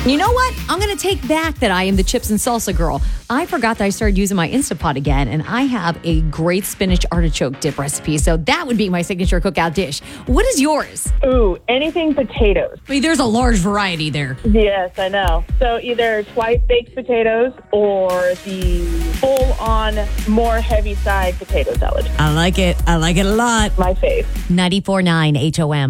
You know what? I'm going to take back that I am the chips and salsa girl. I forgot that I started using my Instapot again, and I have a great spinach artichoke dip recipe. So that would be my signature cookout dish. What is yours? Ooh, anything potatoes. I mean, there's a large variety there. Yes, I know. So either twice baked potatoes or the full-on, more heavy side potato salad. I like it. I like it a lot. My fave. 94.9 HOM.